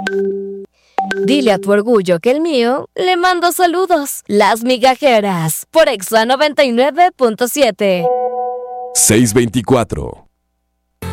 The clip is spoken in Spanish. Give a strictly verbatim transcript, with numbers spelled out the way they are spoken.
Dile a tu orgullo que el mío le mando saludos. Las Migajeras, por Exa noventa y nueve punto siete. seiscientos veinticuatro.